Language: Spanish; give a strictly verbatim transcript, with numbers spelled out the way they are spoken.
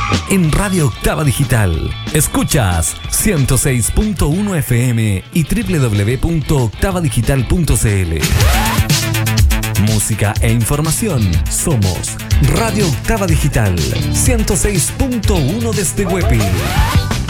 En Radio Octava Digital, escuchas ciento seis punto uno F M y doble u doble u doble u punto octava digital punto c l. Música e información. Somos Radio Octava Digital, ciento seis punto uno desde Huepi.